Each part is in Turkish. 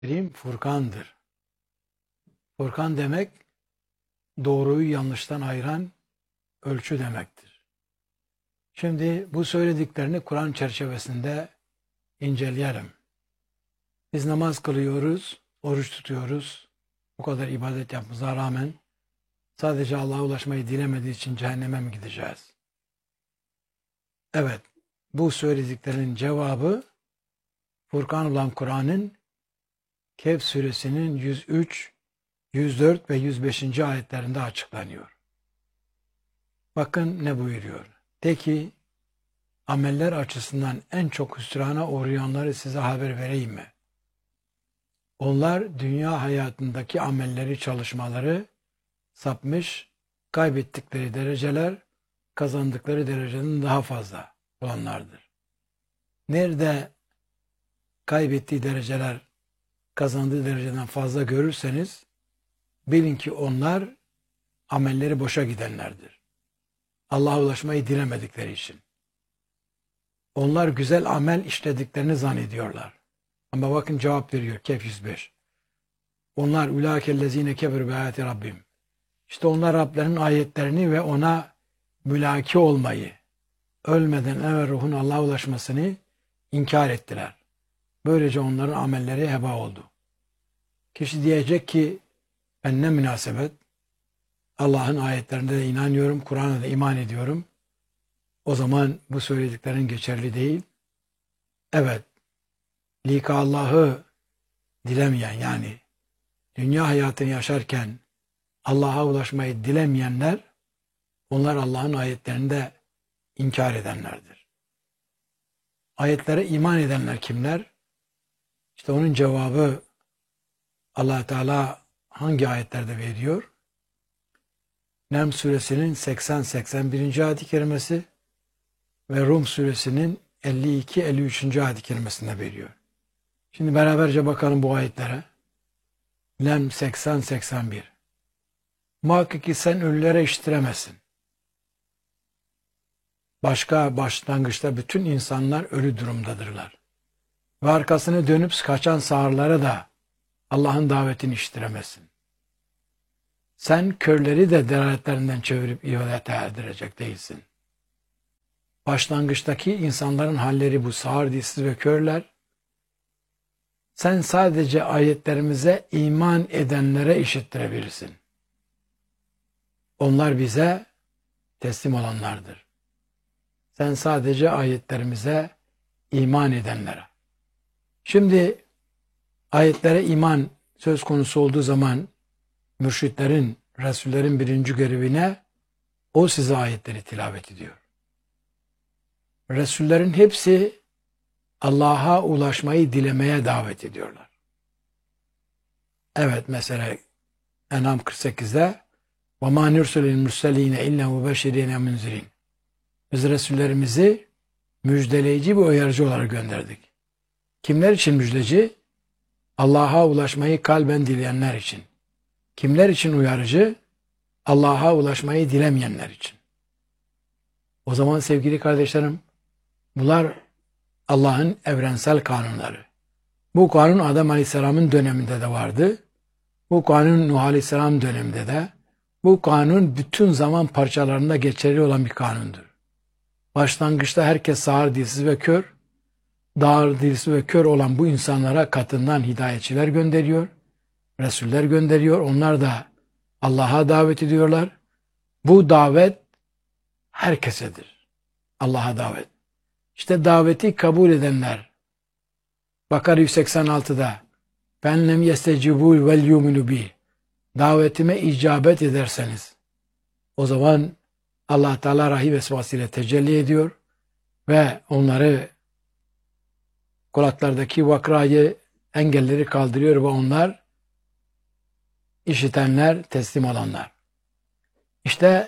Kerim Furkan'dır. Furkan demek doğruyu yanlıştan ayıran ölçü demektir. Şimdi bu söylediklerini Kur'an çerçevesinde inceleyelim. Biz namaz kılıyoruz, oruç tutuyoruz. Bu kadar ibadet yapmamıza rağmen sadece Allah'a ulaşmayı dilemediği için cehenneme mi gideceğiz? Evet, bu söylediklerinin cevabı Furkan olan Kur'an'ın Kehf suresinin 103, 104 ve 105. ayetlerinde açıklanıyor. Bakın ne buyuruyor. De ki, ameller açısından en çok hüsrana uğrayanları size haber vereyim mi? Onlar dünya hayatındaki amelleri, çalışmaları sapmış, kaybettikleri dereceler, kazandıkları dereceden daha fazla olanlardır. Nerede kaybettiği dereceler, kazandığı dereceden fazla görürseniz, bilin ki onlar amelleri boşa gidenlerdir. Allah'a ulaşmayı dilemedikleri için. Onlar güzel amel işlediklerini zannediyorlar. Ama bakın cevap veriyor Kehf 105. Onlar ulâkellezîne keferû biâyâti Rabbim. İşte onlar Rablerinin ayetlerini ve ona mülaki olmayı, ölmeden evvel ruhun Allah'a ulaşmasını inkar ettiler. Böylece onların amelleri heba oldu. Kişi diyecek ki ben ne münasebet, Allah'ın ayetlerinde de inanıyorum, Kur'an'a da iman ediyorum. O zaman bu söylediklerin geçerli değil. Evet, lika Allah'ı dilemeyen, yani dünya hayatını yaşarken Allah'a ulaşmayı dilemeyenler, onlar Allah'ın ayetlerinde inkar edenlerdir. Ayetlere iman edenler kimler? İşte onun cevabı Allah Teala hangi ayetlerde veriyor? Nem suresinin 80-81. ayet-i kerimesi ve Rum suresinin 52-53. ayet-i kerimesinde veriyor. Şimdi beraberce bakalım bu ayetlere. Nem 80-81. Muhakkak ki sen ölülere işittiremezsin. Başlangıçta bütün insanlar ölü durumdadırlar. Ve arkasını dönüp kaçan sağırlara da Allah'ın davetini işittiremezsin. Sen körleri de delaletlerinden çevirip ibadete erdirecek değilsin. Başlangıçtaki insanların halleri bu: sağır, dilsiz ve körler. Sen sadece ayetlerimize iman edenlere işittirebilirsin. Onlar bize teslim olanlardır. Sen sadece ayetlerimize iman edenlere. Şimdi ayetlere iman söz konusu olduğu zaman mürşitlerin, Resullerin birinci görevine o size ayetleri tilavet ediyor. Resullerin hepsi Allah'a ulaşmayı dilemeye davet ediyorlar. Evet, mesela En'am 48'de وَمَا نُرْسُلِ الْمُرْسَلِينَ اِلَّا مُبَشِّرِينَ مُنْزِرِينَ Biz Resullerimizi müjdeleyici ve uyarıcı olarak gönderdik. Kimler için müjdeci? Allah'a ulaşmayı kalben dileyenler için. Kimler için uyarıcı? Allah'a ulaşmayı dilemeyenler için. O zaman sevgili kardeşlerim, bunlar Allah'ın evrensel kanunları. Bu kanun Adem Aleyhisselam'ın döneminde de vardı. Bu kanun Nuh Aleyhisselam döneminde de. Bu kanun bütün zaman parçalarında geçerli olan bir kanundur. Başlangıçta herkes sağır, dilsiz ve kör. Sağır, dilsiz ve kör olan bu insanlara katından hidayetçiler gönderiyor. Resuller gönderiyor. Onlar da Allah'a davet ediyorlar. Bu davet herkesedir. Allah'a davet. İşte daveti kabul edenler. Bakara 186'da ben lem yestecibû vel yuminu bi. Davetime icabet ederseniz o zaman Allah Teala rahim esmasıyla tecelli ediyor ve onları, kulaklardaki vakrayı, engelleri kaldırıyor ve onlar işitenler, teslim olanlar. İşte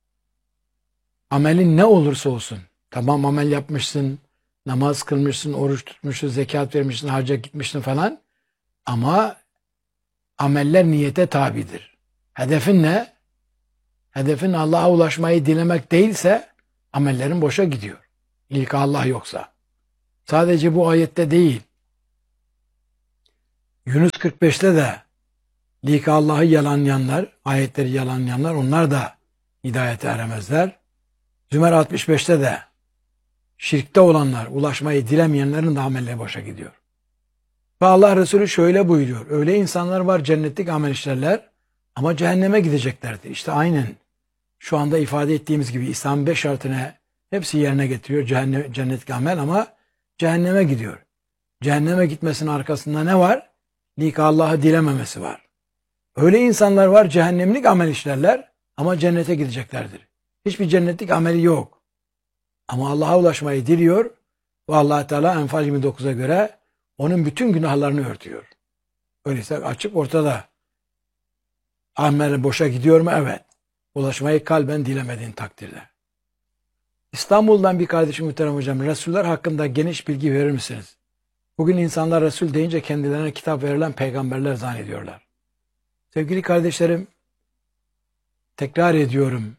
amelin ne olursa olsun, tamam amel yapmışsın, namaz kılmışsın, oruç tutmuşsun, zekat vermişsin, hacca gitmişsin falan, ama ameller niyete tabidir. Hedefin ne? Hedefin Allah'a ulaşmayı dilemek değilse amellerin boşa gidiyor. İlk Allah yoksa. Sadece bu ayette değil. Yunus 45'te de lika Allah'ı yalanlayanlar, ayetleri yalanlayanlar onlar da hidayete eremezler. Zümer 65'te de şirkte olanlar, ulaşmayı dilemeyenlerin de amelleri boşa gidiyor. Ve Allah Resulü şöyle buyuruyor. Öyle insanlar var cennetlik amel işlerler ama cehenneme gideceklerdir. İşte aynen şu anda ifade ettiğimiz gibi İslam 5 şartını hepsi yerine getiriyor. Cennetlik amel ama cehenneme gidiyor. Cehenneme gitmesinin arkasında ne var? Lika Allah'ı dilememesi var. Öyle insanlar var cehennemlik amel işlerler ama cennete gideceklerdir. Hiçbir cennetlik ameli yok. Ama Allah'a ulaşmayı diliyor ve Allah Teala Enfal 29'a göre onun bütün günahlarını örtüyor. Öyleyse açık ortada. Amel boşa gidiyor mu? Evet. Ulaşmayı kalben dilemediğin takdirde. İstanbul'dan bir kardeşim muhterem hocam, Resuller hakkında geniş bilgi verir misiniz? Bugün insanlar Resul deyince kendilerine kitap verilen peygamberler zannediyorlar. Sevgili kardeşlerim, tekrar ediyorum.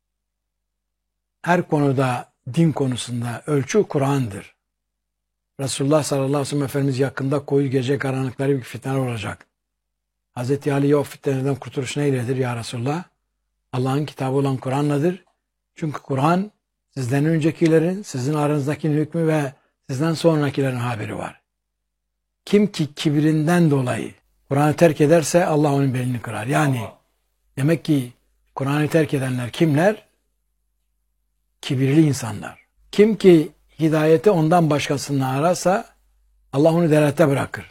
Her konuda, din konusunda ölçü Kur'an'dır. Resulullah sallallahu aleyhi ve sellem Efendimiz yakında koyu gece karanlıkları bir fitneler olacak. Hz. Ali'ye o fitnelerden kurtuluş neyledir ya Resulullah? Allah'ın kitabı olan Kur'an'ladır. Çünkü Kur'an sizden öncekilerin, sizin aranızdaki hükmü ve sizden sonrakilerin haberi var. Kim ki kibirinden dolayı Kur'an'ı terk ederse Allah onun belini kırar. Yani demek ki Kur'an'ı terk edenler kimler? Kibirli insanlar. Kim ki hidayeti ondan başkasını ararsa Allah onu derete bırakır.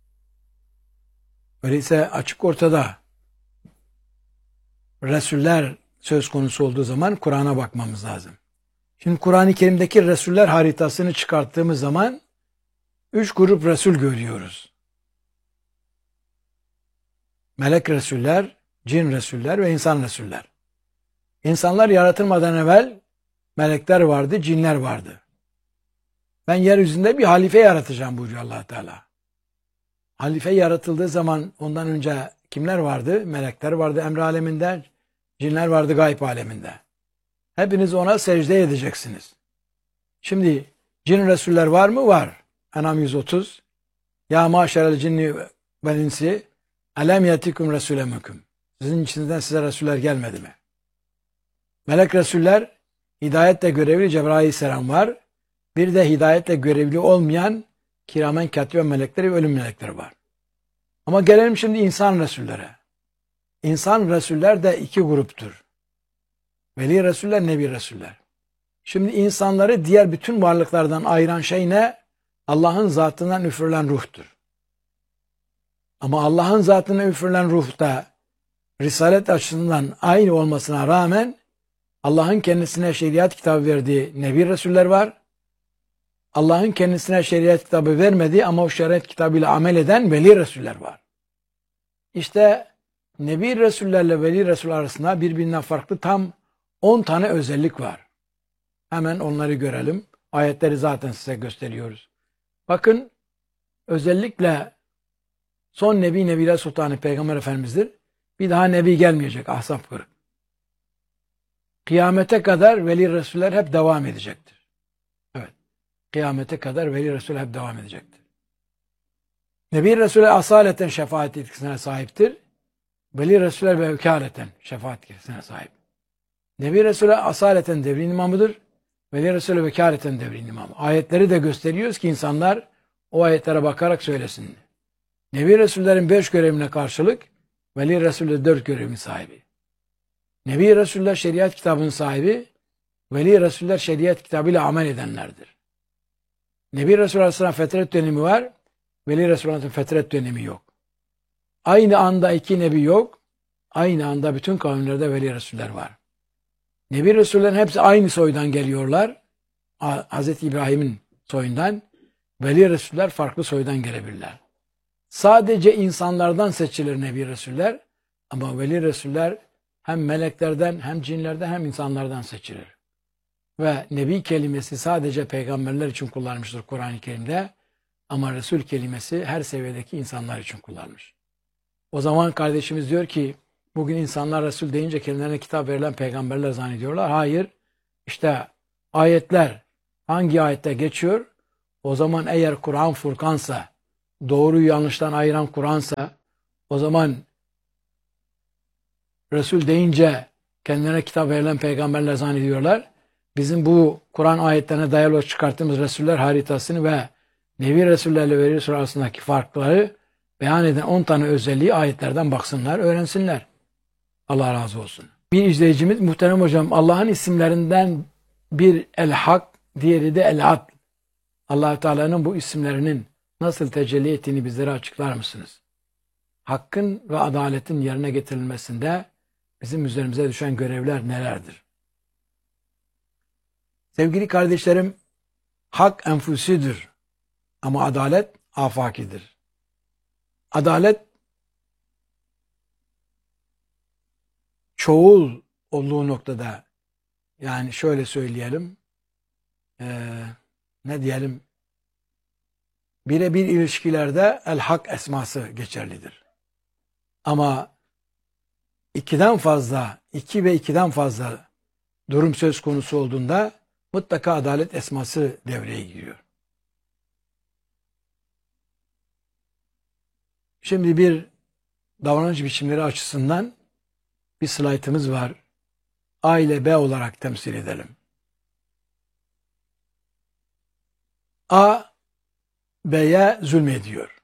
Öyleyse açık ortada Resuller söz konusu olduğu zaman Kur'an'a bakmamız lazım. Şimdi Kur'an-ı Kerim'deki Resuller haritasını çıkarttığımız zaman 3 grup Resul görüyoruz. Melek Resuller, cin Resuller ve insan Resuller. İnsanlar yaratılmadan evvel melekler vardı, cinler vardı. Ben yeryüzünde bir halife yaratacağım buyuruyor Allah Teala. Halife yaratıldığı zaman ondan önce kimler vardı? Melekler vardı emri aleminde, cinler vardı gayb aleminde. Hepiniz ona secde edeceksiniz. Şimdi cin Resuller var mı? Var. En'am 130. Ya maşerel cinni vel insi elem yetikum resulemüküm. Sizin içinizden size Resuller gelmedi mi? Melek Resuller hidayetle görevli Cebrail Aleyhisselam var. Bir de hidayetle görevli olmayan kiramen katibe melekleri ve ölüm melekleri var. Ama gelelim şimdi insan Resullere. İnsan Resuller de 2 gruptur. Veli Resuller, Nebi Resuller. Şimdi insanları diğer bütün varlıklardan ayıran şey ne? Allah'ın zatından üfürülen ruhtur. Ama Allah'ın zatından üfürülen ruhta risalet açısından aynı olmasına rağmen Allah'ın kendisine şeriat kitabı verdiği Nebi Resuller var. Allah'ın kendisine şeriat kitabı vermediği ama o şeriat kitabıyla amel eden Veli Resuller var. İşte Nebi Resullerle Veli Resul arasında birbirinden farklı tam 10 tane özellik var. Hemen onları görelim. Ayetleri zaten size gösteriyoruz. Bakın özellikle son Nebi Nebiler Sultanı Peygamber Efendimiz'dir. Bir daha Nebi gelmeyecek Ahzab 40. Kıyamete kadar Veli Resuller hep devam edecektir. Evet. Kıyamete kadar Veli Resuller hep devam edecektir. Nebi Resuller asaleten şefaat yetkisine sahiptir. Veli Resuller ve vekaleten şefaat yetkisine sahip. Nebi Resuller asaleten devrin imamıdır. Veli Resuller vekaleten devrin imamı. Ayetleri de gösteriyoruz ki insanlar o ayetlere bakarak söylesin. Nebi Resullerin 5 görevine karşılık Veli Resuller 4 görevin sahibi. Nebi Resuller şeriat kitabının sahibi, Veli Resuller şeriat kitabıyla amel edenlerdir. Nebi Resuller arasında fetret dönemi var, Veli Resuller arasında fetret dönemi yok. Aynı anda 2 nebi yok, aynı anda bütün kavimlerde Veli Resuller var. Nebi Resullerin hepsi aynı soydan geliyorlar, Hz. İbrahim'in soyundan, Veli Resuller farklı soydan gelebilirler. Sadece insanlardan seçilir Nebi Resuller ama Veli Resuller hem meleklerden hem cinlerden hem insanlardan seçilir. Ve Nebi kelimesi sadece peygamberler için kullanmıştır Kur'an-ı Kerim'de ama Resul kelimesi her seviyedeki insanlar için kullanmış. O zaman kardeşimiz diyor ki bugün insanlar Resul deyince kendilerine kitap verilen peygamberler zannediyorlar. Hayır, işte ayetler hangi ayette geçiyor? O zaman eğer Kur'an Furkansa doğruyu yanlıştan ayıran Kur'an'sa, o zaman Resul deyince kendilerine kitap verilen peygamberler zannediyorlar. Bizim bu Kur'an ayetlerine dayalı olarak çıkarttığımız Resuller haritasını ve Nebi Resullerle Veli Resul arasındaki farkları beyan eden 10 tane özelliği ayetlerden baksınlar, öğrensinler. Allah razı olsun. Bir izleyicimiz, muhterem hocam, Allah'ın isimlerinden bir El-Hak, diğeri de El-Adl. Allah Teala'nın bu isimlerinin nasıl tecelli ettiğini bizlere açıklar mısınız? Hakkın ve adaletin yerine getirilmesinde bizim üzerimize düşen görevler nelerdir? Sevgili kardeşlerim, hak enfusidir ama adalet afakidir. Adalet çoğul olduğu noktada, yani şöyle söyleyelim, ne diyelim, birebir ilişkilerde el-hak esması geçerlidir. Ama iki ve ikiden fazla durum söz konusu olduğunda mutlaka adalet esması devreye giriyor. Şimdi bir davranış biçimleri açısından bir slaytımız var. A ile B olarak temsil edelim. A, B'ye zulmediyor.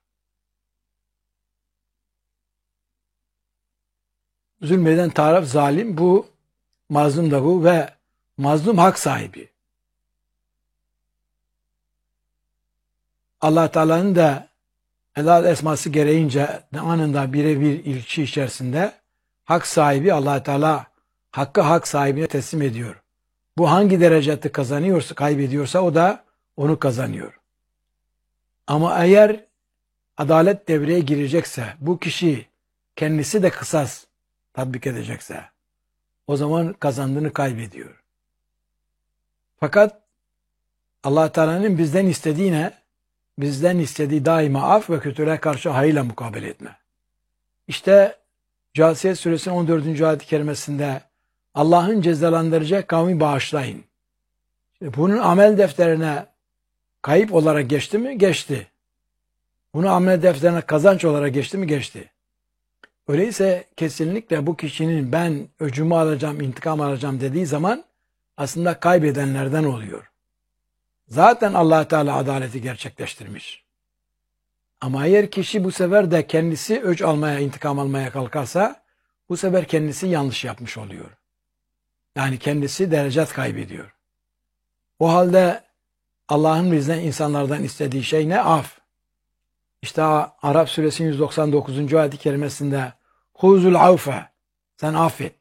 Zulmeden taraf zalim, bu mazlum da bu ve mazlum hak sahibi. Allah Teala'nın da helal esması gereğince anında birebir ilişki içerisinde hak sahibi Allah Teala hakkı hak sahibine teslim ediyor. Bu hangi derecede kazanıyorsa, kaybediyorsa o da onu kazanıyor. Ama eğer adalet devreye girecekse, bu kişi kendisi de kısas tatbik edecekse, o zaman kazandığını kaybediyor. Fakat Allah Teala'nın bizden istediği ne? Bizden istediği daima af ve kötülüğe karşı hayırla mukabele etme. İşte Câsiye Suresinin 14. ayet-i kerimesinde Allah'ın cezalandıracağı kavmi bağışlayın. Bunun amel defterine kayıp olarak geçti mi? Geçti. Bunu amel defterine kazanç olarak geçti mi? Geçti. Öyleyse kesinlikle bu kişinin ben öcümü alacağım, intikam alacağım dediği zaman aslında kaybedenlerden oluyor. Zaten Allah Teala adaleti gerçekleştirmiş. Ama eğer kişi bu sefer de kendisi öc almaya, intikam almaya kalkarsa bu sefer kendisi yanlış yapmış oluyor. Yani kendisi derecat kaybediyor. O halde Allah'ın bizden, insanlardan istediği şey ne? Af. İşte Arap Suresinin 199. ayet-i kerimesinde huzul avfe, sen affet.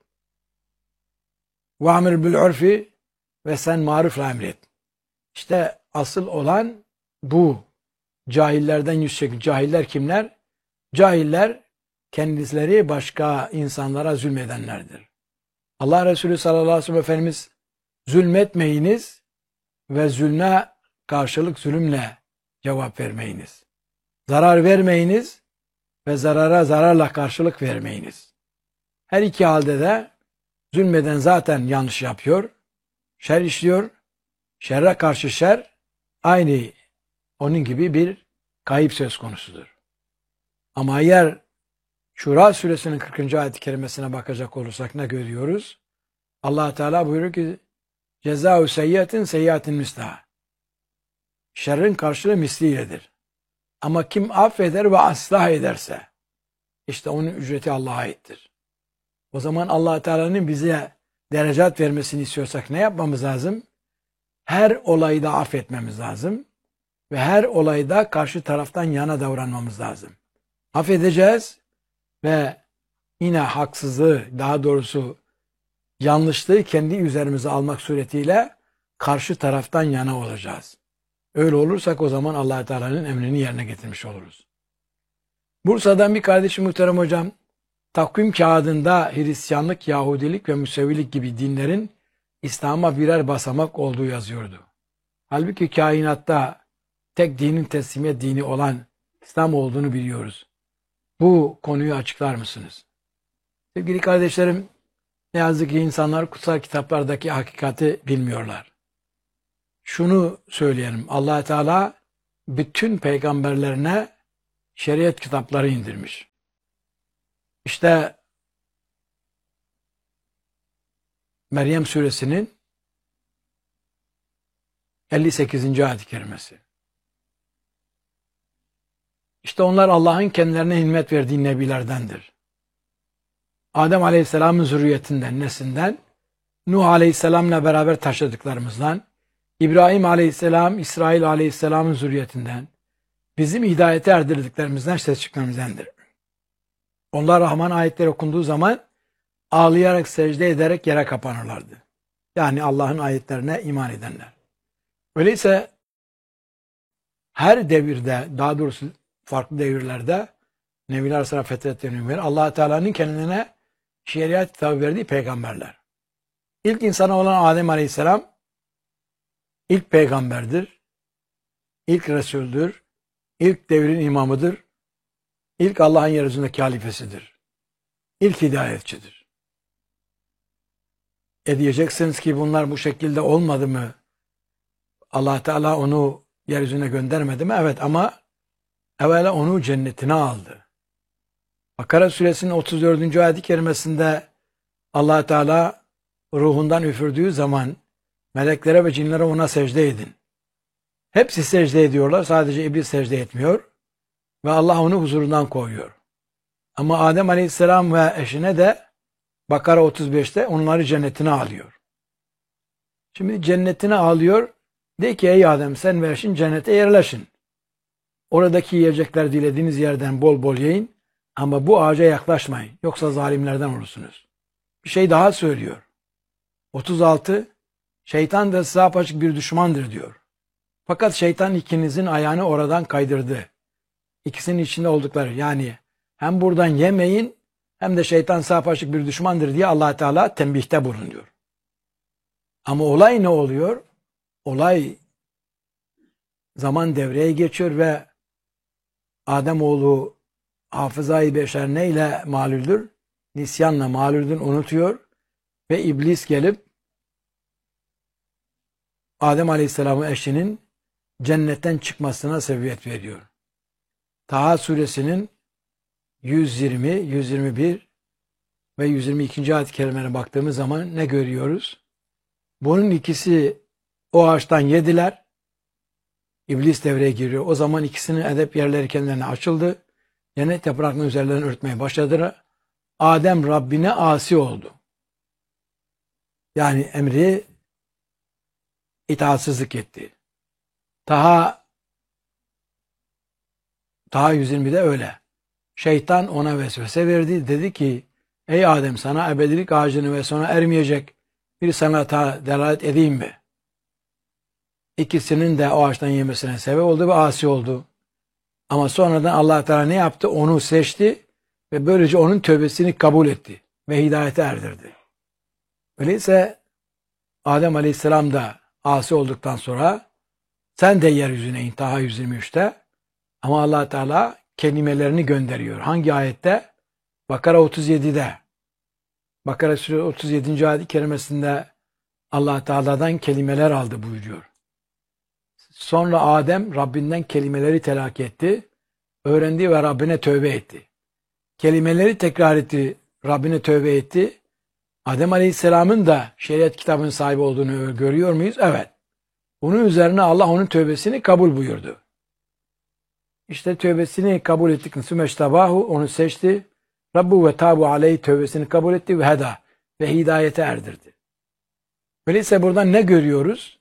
Ve amir bil urfi, ve sen marufla emret. İşte asıl olan bu. Cahillerden yüz çekil. Cahiller kimler? Cahiller kendileri başka insanlara zulmedenlerdir. Allah Resulü sallallahu aleyhi ve sellem Efendimiz zulmetmeyiniz ve zulme karşılık zulümle cevap vermeyiniz. Zarar vermeyiniz ve zarara zararla karşılık vermeyiniz. Her iki halde de zulmeden zaten yanlış yapıyor, şer işliyor, şerre karşı şer aynı onun gibi bir kayıp söz konusudur. Ama eğer Şura suresinin 40. ayet-i kerimesine bakacak olursak ne görüyoruz? Allah Teala buyuruyor ki cezâ-u seyyiatin seyyiatin mislaha. Şerrin karşılığı misliyledir. Ama kim affeder ve ıslah ederse işte onun ücreti Allah'a aittir. O zaman Allah Teala'nın bize derecat vermesini istiyorsak ne yapmamız lazım? Her olayda affetmemiz lazım ve her olayda karşı taraftan yana davranmamız lazım. Affedeceğiz ve yine haksızlığı, daha doğrusu yanlışlığı kendi üzerimize almak suretiyle karşı taraftan yana olacağız. Öyle olursak o zaman Allah Teala'nın emrini yerine getirmiş oluruz. Bursa'dan bir kardeşim muhterem hocam, takvim kağıdında Hristiyanlık, Yahudilik ve Musevilik gibi dinlerin İslam'a birer basamak olduğu yazıyordu. Halbuki kainatta tek dinin teslimiyet dini olan İslam olduğunu biliyoruz. Bu konuyu açıklar mısınız? Sevgili kardeşlerim, ne yazık ki insanlar kutsal kitaplardaki hakikati bilmiyorlar. Şunu söyleyelim, Allah Teala bütün peygamberlerine şeriat kitapları indirmiş. İşte Meryem suresinin 58. ayet-i kerimesi. İşte onlar Allah'ın kendilerine himmet verdiği nebilerdendir. Adem Aleyhisselam'ın zürriyetinden, neslinden, Nuh Aleyhisselam'la beraber taşıdıklarımızdan, İbrahim Aleyhisselam, İsrail Aleyhisselam'ın zürriyetinden, bizim hidayete erdirdiklerimizden, ses çıkmamızdandır. Onlar Rahman ayetleri okunduğu zaman ağlayarak, secde ederek yere kapanırlardı. Yani Allah'ın ayetlerine iman edenler. Öyleyse her devirde, daha doğrusu farklı devirlerde Nebiler arasında fetret dönüyor. Allah Teala'nın kendine şeriat kitabı verdiği peygamberler. İlk insana olan Adem Aleyhisselam ilk peygamberdir. İlk Resul'dür. İlk devrin imamıdır. İlk Allah'ın yeryüzündeki halifesidir. İlk hidayetçidir. Diyeceksiniz ki bunlar bu şekilde olmadı mı? Allah Teala onu yeryüzüne göndermedi mi? Evet, ama evvela onu cennetine aldı. Bakara suresinin 34. ayet-i kerimesinde Allah Teala ruhundan üfürdüğü zaman meleklere ve cinlere ona secde edin. Hepsi secde ediyorlar. Sadece iblis secde etmiyor. Ve Allah onu huzurundan koyuyor. Ama Adem Aleyhisselam ve eşine de Bakara 35'te onları cennetine alıyor. Şimdi cennetine alıyor. De ki ey Adem, sen ve eşin cennete yerleşin. Oradaki yiyecekler dilediğiniz yerden bol bol yiyin. Ama bu ağaca yaklaşmayın. Yoksa zalimlerden olursunuz. Bir şey daha söylüyor. 36. Şeytan da size apaçık bir düşmandır diyor. Fakat şeytan ikinizin ayağını oradan kaydırdı. İkisinin içinde oldukları, yani hem buradan yemeyin hem de şeytan size apaçık bir düşmandır diye Allah Teala tembihte bulunuyor. Ama olay ne oluyor? Olay zaman devreye geçiyor ve Ademoğlu hafızayı beşer neyle malüldür? Nisyanla malüldür, unutuyor ve iblis gelip Adem Aleyhisselam'ın eşinin cennetten çıkmasına sebebiyet veriyor. Taha suresinin 120, 121 ve 122. ayet-i kerimelerine baktığımız zaman ne görüyoruz? Bunun ikisi o ağaçtan yediler. İblis devreye giriyor. O zaman ikisinin edep yerleri kendilerine açıldı. Cennet yapraklarının üzerlerini örtmeye başladılar. Adem Rabbine asi oldu. Yani emri itaatsizlik etti. Taha 120'de öyle. Şeytan ona vesvese verdi. Dedi ki ey Adem, sana ebedilik ağacını ve sona ermeyecek bir sanata delalet edeyim mi? İkisinin de o ağaçtan yemesine sebep oldu ve asi oldu. Ama sonradan Allah Teala ne yaptı? Onu seçti ve böylece onun tövbesini kabul etti ve hidayete erdirdi. Öyleyse Adem Aleyhisselam da asi olduktan sonra sen de yeryüzüne in, Taha 123'te, ama Allah Teala kelimelerini gönderiyor. Hangi ayette? Bakara 37'de. Bakara Suresi 37. ayet-i kerimesinde Allah Teala'dan kelimeler aldı buyuruyor. Sonra Adem Rabbinden kelimeleri telakki etti. Öğrendi ve Rabbine tövbe etti. Kelimeleri tekrar etti. Rabbine tövbe etti. Adem Aleyhisselam'ın da şeriat kitabının sahibi olduğunu görüyor muyuz? Evet. Bunun üzerine Allah onun tövbesini kabul buyurdu. İşte tövbesini kabul ettik. Sümeştabahu, onu seçti. Rabbu ve tabu aleyhi, tövbesini kabul etti ve heda ve hidayete erdirdi. Öyleyse buradan ne görüyoruz?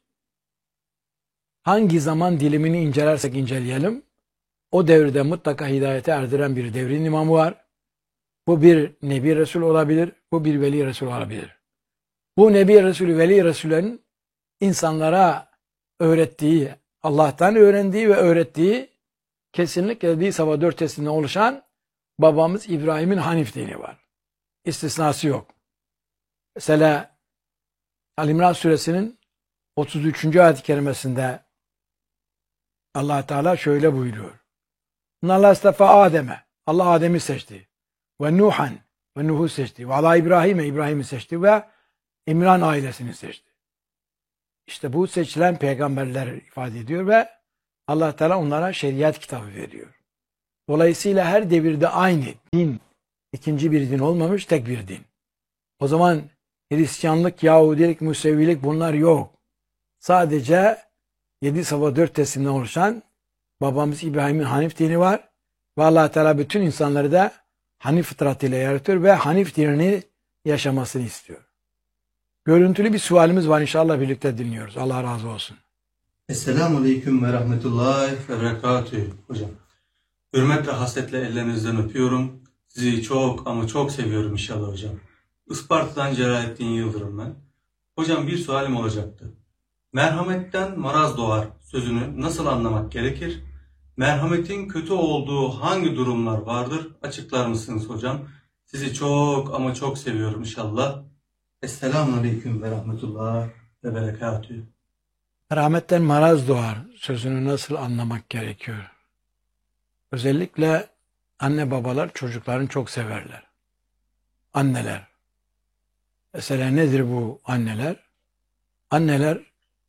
Hangi zaman dilimini incelersek inceleyelim, o devirde mutlaka hidayete erdiren bir devrin imamı var. Bu bir Nebi Resul olabilir, bu bir Veli Resul olabilir. Bu Nebi Resulü, Veli Resul'ün insanlara öğrettiği, Allah'tan öğrendiği ve öğrettiği kesinlikle bir Safa 4 testinden oluşan babamız İbrahim'in Hanif dini var. İstisnası yok. Mesela Al-İmran suresinin 33. ayet-i kerimesinde Allah Teala şöyle buyuruyor. Allah istafa Adem'e. Allah Adem'i seçti. Ve Nuhan. Ve Nuh'u seçti. Ve Allah İbrahim'i seçti ve İmran ailesini seçti. İşte bu seçilen peygamberler ifade ediyor ve Allah Teala onlara şeriat kitabı veriyor. Dolayısıyla her devirde aynı din, ikinci bir din olmamış, tek bir din. O zaman Hristiyanlık, Yahudilik, Musevilik bunlar yok. Sadece 7 sabah 4 teslimden oluşan babamız İbrahim'in Hanif dini var. Ve Allah Teala bütün insanları da Hanif fıtratıyla yaratıyor ve Hanif dinini yaşamasını istiyor. Görüntülü bir sualimiz var, inşallah birlikte dinliyoruz. Allah razı olsun. Esselamu Aleyküm ve Rahmetullahi ve Berekatühü hocam. Hürmetle hasretle ellerinizden öpüyorum. Sizi çok ama çok seviyorum inşallah hocam. Isparta'dan Celalettin Yıldırım ben. Hocam bir sualim olacaktı. Merhametten maraz doğar sözünü nasıl anlamak gerekir? Merhametin kötü olduğu hangi durumlar vardır? Açıklar mısınız hocam? Sizi çok ama çok seviyorum inşallah. Esselamu Aleyküm ve Rahmetullahi ve Berekatühü. Merhametten maraz doğar sözünü nasıl anlamak gerekiyor? Özellikle anne babalar çocuklarını çok severler. Anneler. Mesela nedir bu anneler? Anneler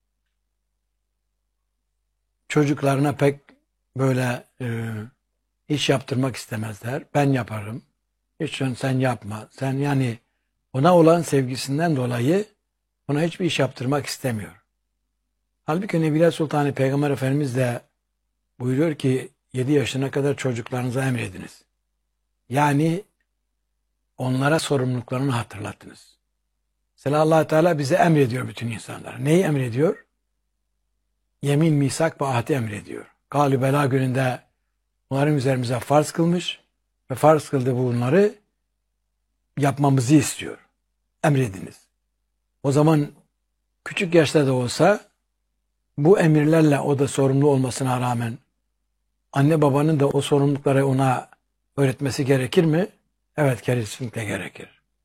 çocuklarına pek böyle iş yaptırmak istemezler. Ben yaparım. Hiç sen yapma. Sen yani ona olan sevgisinden dolayı ona hiçbir iş yaptırmak istemiyor. Halbuki Nebiler Sultanı Peygamber Efendimiz de buyuruyor ki 7 yaşına kadar çocuklarınıza emrediniz. Yani onlara sorumluluklarını hatırlattınız. Mesela Allah Teala bize emrediyor bütün insanlara. Neyi emrediyor? Yemin, misak ve ahdi emrediyor. Galü bela gününde bunların üzerimize farz kılmış ve farz kıldığı bunları yapmamızı istiyor. Emrediniz. O zaman küçük yaşta da olsa bu emirlerle o da sorumlu olmasına rağmen anne babanın da o sorumlulukları ona öğretmesi gerekir mi? Evet, kesinlikle gerekir.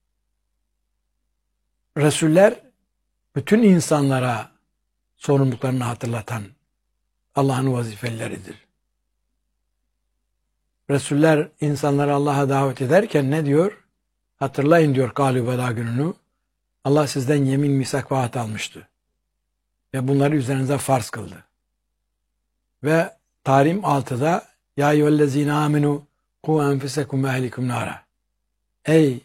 Resuller bütün insanlara sorumluluklarını hatırlatan Allah'ın vazifeleridir. Resuller insanları Allah'a davet ederken ne diyor? Hatırlayın diyor Galü Bela gününü. Allah sizden yemin, misak ve ahd almıştı. Ve bunları üzerinize farz kıldı. Ve Tahrim 6'da Ya eyyühellezine amenu ku enfusekum ve ehlikum nara. Ey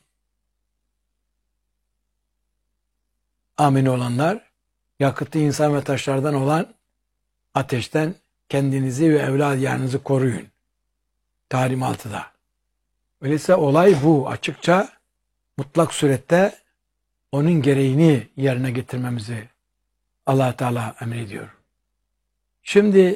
amin olanlar, yakıtlı insan ve taşlardan olan ateşten kendinizi ve evladiyarınızı koruyun. Tahrim 6'da. Öyleyse olay bu. Açıkça mutlak surette onun gereğini yerine getirmemizi Allah Teala emrediyor. Şimdi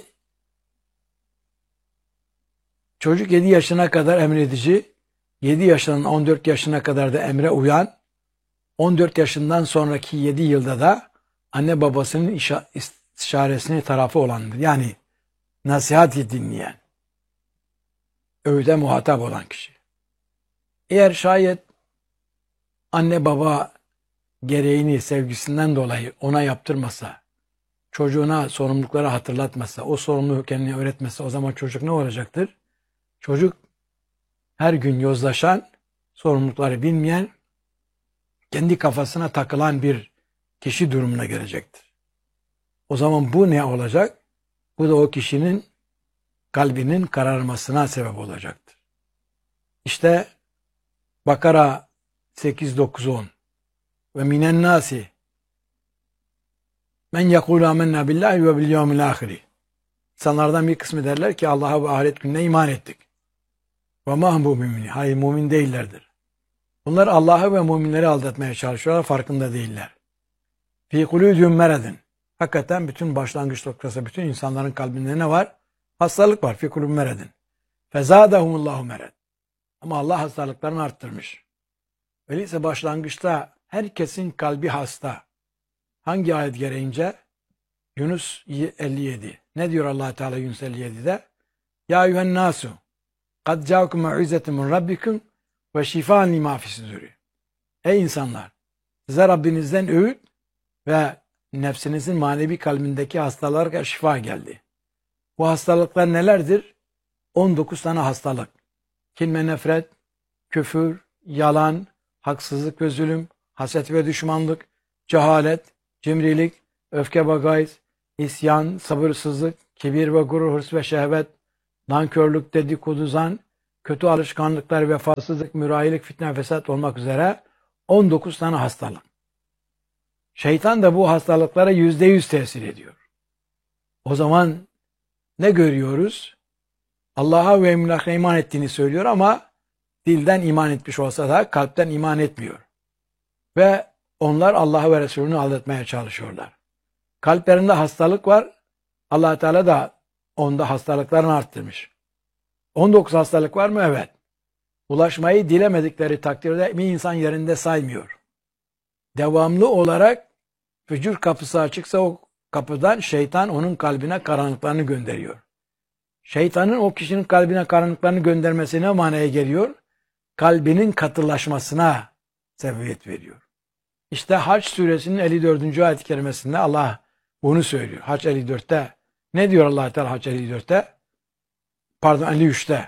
çocuk 7 yaşına kadar emredici, 7 yaşından 14 yaşına kadar da emre uyan, 14 yaşından sonraki 7 yılda da anne babasının istişaresini tarafı olandır. Yani nasihat dinleyen, öğüde muhatap olan kişi. Eğer şayet anne baba gereğini sevgisinden dolayı ona yaptırmasa, çocuğuna sorumlulukları hatırlatmasa, o sorumluluğu kendine öğretmese, o zaman çocuk ne olacaktır? Çocuk her gün yozlaşan, sorumlulukları bilmeyen, kendi kafasına takılan bir kişi durumuna gelecektir. O zaman bu ne olacak? Bu da o kişinin kalbinin kararmasına sebep olacaktır. İşte Bakara 8-9-10 ve minen nasi men yekulu amennâ billahi ve bil yevmil âhiri. İnsanlardan bir kısmı derler ki Allah'a ve ahiret gününe iman ettik. Ve mahum mümini. Hayır, mümin değillerdir. Bunlar Allah'ı ve müminleri aldatmaya çalışıyorlar, farkında değiller. Fî kulûdûm meredin. Hakikaten bütün başlangıç noktası, bütün insanların kalbinde ne var? Hastalık var. Fî kulûdûm meredin. Fezâdehumullâhu mered. Ama Allah hastalıklarını arttırmış. Öyleyse başlangıçta herkesin kalbi hasta. Hangi ayet gereğince? Yunus 57. Ne diyor Allah Teala Yunus 57'de? Ya eyyühen nasu kad ca'akum mev'izetun min rabbikum ve şifaan lima fis-sudûr. Ey insanlar, size Rabbinizden öğüt ve nefsinizin manevi kalbindeki hastalığa şifa geldi. Bu hastalıklar nelerdir? 19 tane hastalık. Kin ve nefret, küfür, yalan, haksızlık ve zulüm, haset ve düşmanlık, cehalet, cimrilik, öfke ve gayz, isyan, sabırsızlık, kibir ve gurur, hırs ve şehvet, nankörlük, dedikodu, zan, kötü alışkanlıklar, vefasızlık, mürahilik, fitne, fesat olmak üzere 19 tane hastalık. Şeytan da bu hastalıklara %100 tesir ediyor. O zaman ne görüyoruz? Allah'a ve emlakına iman ettiğini söylüyor ama dilden iman etmiş olsa da kalpten iman etmiyor. Ve onlar Allah'ı ve Resulünü aldatmaya çalışıyorlar. Kalplerinde hastalık var. Allah Teala da onda hastalıklarını arttırmış. 19 hastalık var mı? Evet. Ulaşmayı dilemedikleri takdirde bir insan yerinde saymıyor. Devamlı olarak fücur kapısı açıksa o kapıdan şeytan onun kalbine karanlıklarını gönderiyor. Şeytanın o kişinin kalbine karanlıklarını göndermesi ne manaya geliyor? Kalbinin katılaşmasına sebebiyet veriyor. İşte Hac suresinin 54. ayet-i kerimesinde Allah bunu söylüyor. Hac 54'te. Ne diyor Allah Teala Hac 54'te? Pardon 53'te.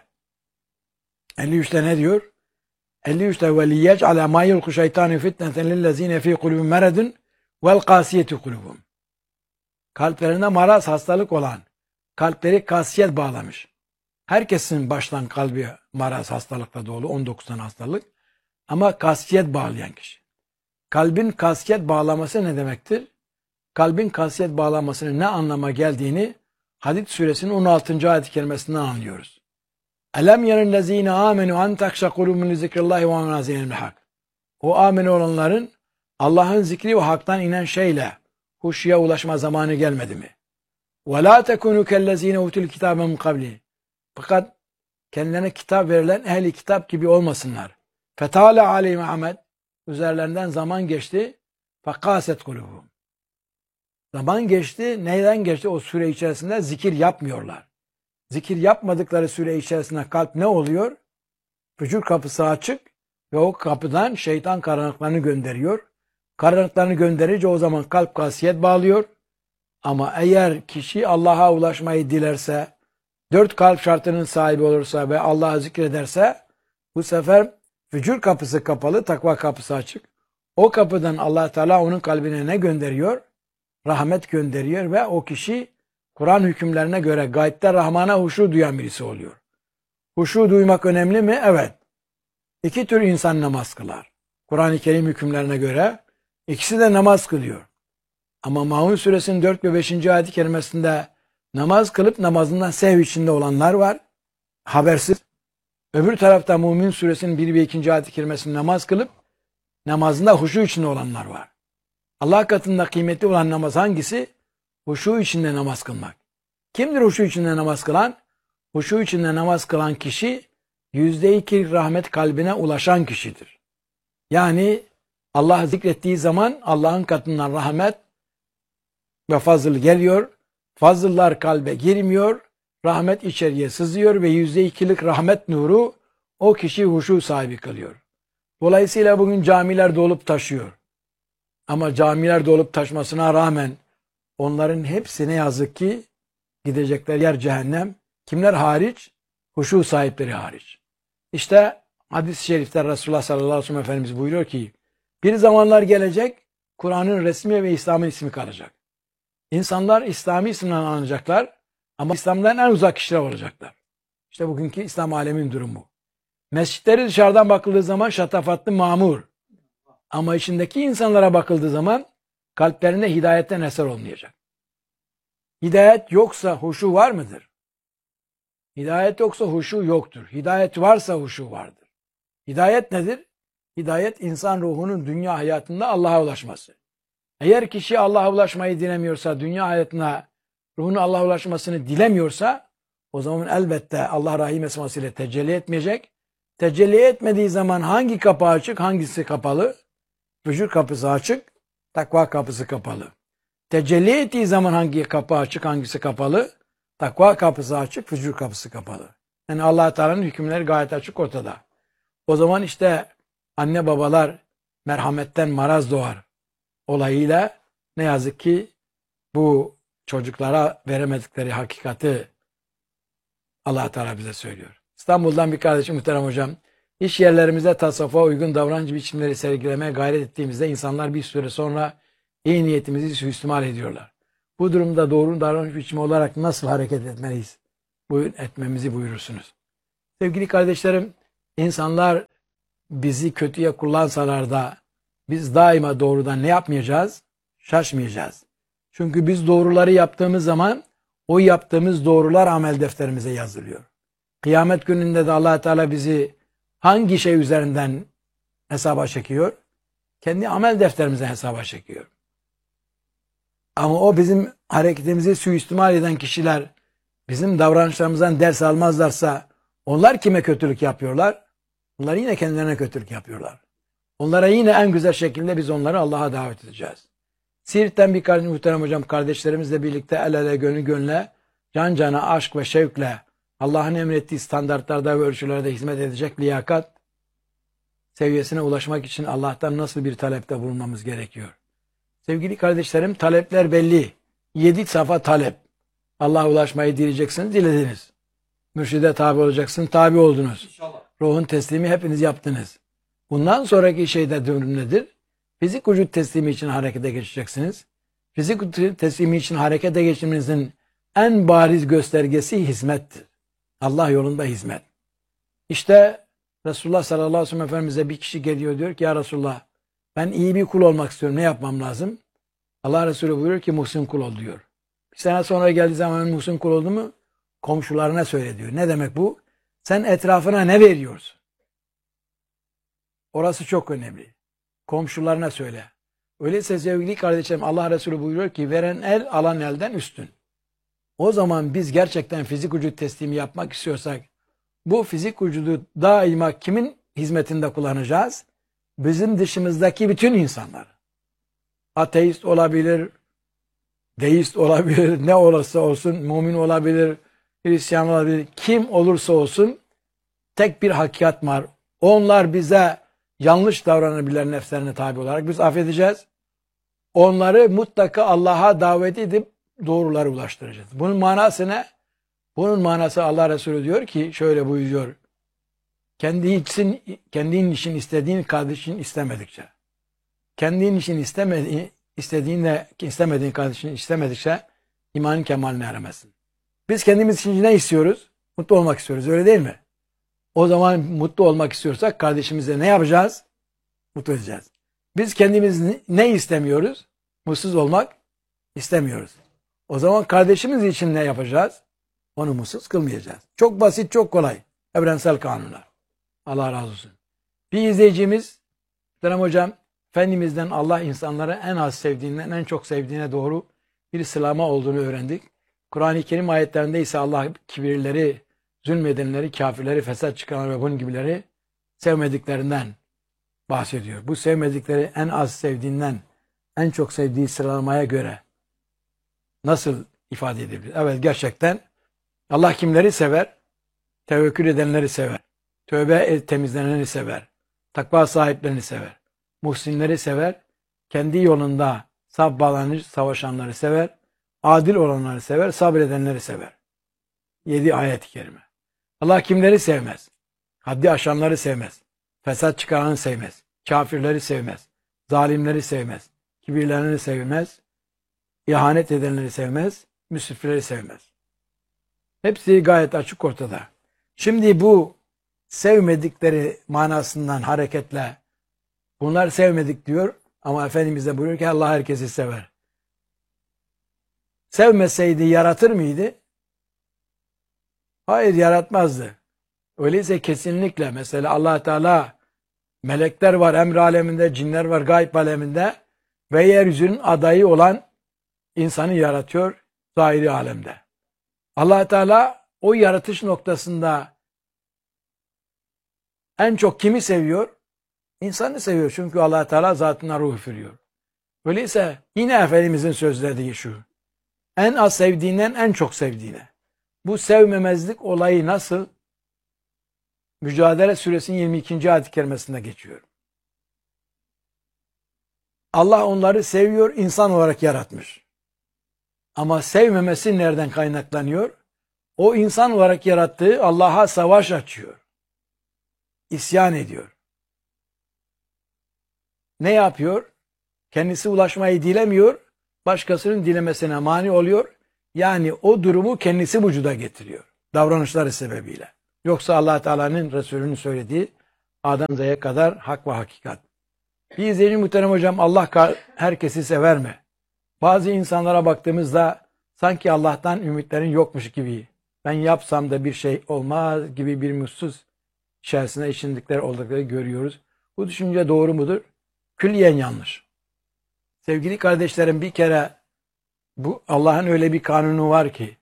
53'te ne diyor? 53'te ve liyec'ale ma yulku şeytanu fitneten lillezine fi kulubihim meredun vel kasiyeti kulubum. Kalplerinde maraz, hastalık olan, kalpleri kasiyet bağlamış. Herkesin baştan kalbi maraz, hastalıkla dolu, 19 tane hastalık. Ama kasiyet bağlayan kişi. Kalbin kasiyet bağlaması ne demektir? Kalbin kasiyet bağlamasının ne anlama geldiğini Hadid suresinin 16. ayet-i kerimesinden anlıyoruz. Elem yerellezine amenu an takşa kulubun li zikrillahi ve menazilil hak. O amene olanların Allah'ın zikri ve haktan inen şeyle huşuya ulaşma zamanı gelmedi mi? Ve la tekunu kellezine utul kitabe min qabli. Fakat kendilerine kitap verilen ehli kitap gibi olmasınlar. Fetale aleyhim amed. Üzerlerinden zaman geçti. Fekaset kulubum. Zaman geçti. Neyden geçti? O süre içerisinde zikir yapmıyorlar. Zikir yapmadıkları süre içerisinde kalp ne oluyor? Fücur kapısı açık ve o kapıdan şeytan karanlıklarını gönderiyor. Karanlıklarını gönderince o zaman kalp kasiyet bağlıyor. Ama eğer kişi Allah'a ulaşmayı dilerse, 4 kalp şartının sahibi olursa ve Allah'ı zikrederse, bu sefer fücur kapısı kapalı, takva kapısı açık. O kapıdan Allah Teala onun kalbine ne gönderiyor? Rahmet gönderiyor ve o kişi Kur'an hükümlerine göre gaybde Rahman'a huşu duyan birisi oluyor. Huşu duymak önemli mi? Evet. 2 tür insan namaz kılar. Kur'an-ı Kerim hükümlerine göre ikisi de namaz kılıyor. Ama Maun suresinin 4 ve 5. ayet-i kerimesinde namaz kılıp namazından sehv içinde olanlar var. Habersiz. Öbür tarafta Mümin suresinin 1 ve 2. ayet-i kerimesinde namaz kılıp namazında huşu içinde olanlar var. Allah katında kıymetli olan namaz hangisi? Huşu içinde namaz kılmak. Kimdir huşu içinde namaz kılan? Huşu içinde namaz kılan kişi %2 rahmet kalbine ulaşan kişidir. Yani Allah zikrettiği zaman Allah'ın katından rahmet ve fazıl geliyor. Fazıllar kalbe girmiyor. Rahmet içeriye sızıyor ve %2'lik rahmet nuru o kişi huşu sahibi kılıyor. Dolayısıyla bugün camiler dolup taşıyor. Ama camiler dolup taşmasına rağmen onların hepsi ne yazık ki gidecekler yer cehennem. Kimler hariç? Huşu sahipleri hariç. İşte hadis-i şerifte Resulullah sallallahu aleyhi ve sellem Efendimiz buyuruyor ki bir zamanlar gelecek Kur'an'ın resmi ve İslam'ın ismi kalacak. İnsanlar İslami isimden anacaklar ama İslam'dan en uzak kişiler olacaklar. İşte bugünkü İslam aleminin durumu. Mescitleri dışarıdan bakıldığı zaman şatafatlı, mamur. Ama içindeki insanlara bakıldığı zaman kalplerinde hidayetten eser olmayacak. Hidayet yoksa huşu var mıdır? Hidayet yoksa huşu yoktur. Hidayet varsa huşu vardır. Hidayet nedir? Hidayet insan ruhunun dünya hayatında Allah'a ulaşması. Eğer kişi Allah'a ulaşmayı dilemiyorsa, dünya hayatına ruhunun Allah'a ulaşmasını dilemiyorsa o zaman elbette Allah rahim esmasıyla tecelli etmeyecek. Tecelli etmediği zaman hangi kapı açık, hangisi kapalı? Fücur kapısı açık, takva kapısı kapalı. Tecelli ettiği zaman hangi kapı açık, hangisi kapalı? Takva kapısı açık, fücur kapısı kapalı. Yani Allah Teala'nın hükümleri gayet açık ortada. O zaman işte anne babalar merhametten maraz doğar olayıyla ne yazık ki bu çocuklara veremedikleri hakikati Allah Teala bize söylüyor. İstanbul'dan bir kardeşim muhterem hocam, iş yerlerimizde tasavvufa uygun davranış biçimleri sergilemeye gayret ettiğimizde insanlar bir süre sonra iyi niyetimizi suistimal ediyorlar. Bu durumda doğru davranış biçimi olarak nasıl hareket etmeliyiz? etmemizi buyurursunuz. Sevgili kardeşlerim, insanlar bizi kötüye kullansalar da biz daima doğrudan ne yapmayacağız? Şaşmayacağız. Çünkü biz doğruları yaptığımız zaman o yaptığımız doğrular amel defterimize yazılıyor. Kıyamet gününde de Allah Teala bizi hangi şey üzerinden hesaba çekiyor? Kendi amel defterimize hesaba çekiyor. Ama o bizim hareketimizi suistimal eden kişiler bizim davranışlarımızdan ders almazlarsa onlar kime kötülük yapıyorlar? Onlar yine kendilerine kötülük yapıyorlar. Onlara yine en güzel şekilde biz onları Allah'a davet edeceğiz. Siirt'ten birkaç muhterem hocam kardeşlerimizle birlikte el ele gönül gönle can cana aşk ve şevkle Allah'ın emrettiği standartlarda ve ölçülerde hizmet edecek liyakat seviyesine ulaşmak için Allah'tan nasıl bir talepte bulunmamız gerekiyor? Sevgili kardeşlerim, talepler belli. 7 safa talep. Allah'a ulaşmayı dileyeceksiniz, dilediniz. Mürşide tabi olacaksın, tabi oldunuz. İnşallah. Ruhun teslimi hepiniz yaptınız. Bundan sonraki şeyde durum nedir? Fizik vücut teslimi için harekete geçeceksiniz. Fizik vücut teslimi için harekete geçmenizin en bariz göstergesi hizmettir. Allah yolunda hizmet. İşte Resulullah sallallahu aleyhi ve sellem Efendimiz'e bir kişi geliyor, diyor ki ya Resulullah ben iyi bir kul olmak istiyorum. Ne yapmam lazım? Allah Resulü buyuruyor ki muhsin kul ol diyor. Bir sene sonra geldiği zaman muhsin kul oldu mu komşularına söyle diyor. Ne demek bu? Sen etrafına ne veriyorsun? Orası çok önemli. Komşularına söyle. Öyleyse sevgili kardeşlerim Allah Resulü buyuruyor ki veren el alan elden üstün. O zaman biz gerçekten fizik vücut teslimi yapmak istiyorsak bu fizik vücudu daima kimin hizmetinde kullanacağız? Bizim dışımızdaki bütün insanlar. Ateist olabilir, deist olabilir, ne olursa olsun, mümin olabilir, Hristiyan olabilir, kim olursa olsun tek bir hakikat var. Onlar bize yanlış davranabilirler nefslerine tabi olarak. Biz affedeceğiz. Onları mutlaka Allah'a davet edip doğrulara ulaştıracağız. Bunun manası ne? Bunun manası Allah Resulü diyor ki şöyle buyuruyor. Kendin için istediğin kardeşin istemedikçe. Kendin için istemediğin kardeşin istemedikçe imanın kemaline eremezsin. Biz kendimiz için ne istiyoruz? Mutlu olmak istiyoruz. Öyle değil mi? O zaman mutlu olmak istiyorsak kardeşimize ne yapacağız? Mutlu edeceğiz. Biz kendimiz ne istemiyoruz? Mutsuz olmak istemiyoruz. O zaman kardeşimiz için ne yapacağız? Onu mutsuz kılmayacağız. Çok basit, çok kolay. Evrensel kanunlar. Allah razı olsun. Bir izleyicimiz, Muhterem Hocam, Efendimiz'den Allah insanları en az sevdiğinden en çok sevdiğine doğru bir sılama olduğunu öğrendik. Kur'an-ı Kerim ayetlerinde ise Allah kibirleri, zulmedenleri, kafirleri, fesat çıkaranları ve bunun gibileri sevmediklerinden bahsediyor. Bu sevmedikleri en az sevdiğinden en çok sevdiği sıralamaya göre nasıl ifade edebilir? Evet gerçekten Allah kimleri sever? Tevekkül edenleri sever. Tövbe temizlenenleri sever. Takva sahiplerini sever. Muhsinleri sever. Kendi yolunda saf bağlanır, savaşanları sever. Adil olanları sever. Sabredenleri sever. 7 ayet-i kerime. Allah kimleri sevmez? Haddi aşanları sevmez. Fesat çıkaranı sevmez. Kafirleri sevmez. Zalimleri sevmez. Kibirlerini sevmez. İhanet edenleri sevmez. Müsrifleri sevmez. Hepsi gayet açık ortada. Şimdi bu sevmedikleri manasından hareketle bunlar sevmedik diyor ama Efendimiz de buyuruyor ki Allah herkesi sever. Sevmeseydi yaratır mıydı? Hayır, yaratmazdı. Öyleyse kesinlikle mesela Allah Teala melekler var emr aleminde, cinler var gayb aleminde ve yeryüzünün adayı olan insanı yaratıyor zahiri alemde. Allah Teala o yaratış noktasında en çok kimi seviyor? İnsanı seviyor. Çünkü Allah Teala zatına ruh üfürüyor. Öyleyse yine Efendimizin sözlediği şu. En az sevdiğinden en çok sevdiğine. Bu sevmemezlik olayı nasıl? Mücadele Suresinin 22. ayet-i kerimesinde geçiyor. Allah onları seviyor, insan olarak yaratmış. Ama sevmemesi nereden kaynaklanıyor? O insan olarak yarattığı Allah'a savaş açıyor. İsyan ediyor. Ne yapıyor? Kendisi ulaşmayı dilemiyor, başkasının dilemesine mani oluyor. Yani o durumu kendisi vücuda getiriyor. davranışları sebebiyle. Yoksa Allah Teala'nın Resulü'nün söylediği A'dan Z'ye kadar hak ve hakikat. Bir izleyici muhterem hocam, Allah herkesi sever mi? Bazı insanlara baktığımızda sanki Allah'tan ümitlerin yokmuş gibi, ben yapsam da bir şey olmaz gibi bir mutsuz içerisinde içindikleri oldukları görüyoruz. Bu düşünce doğru mudur? Külliyen yanlış. Sevgili kardeşlerim, bir kere bu Allah'ın öyle bir kanunu var ki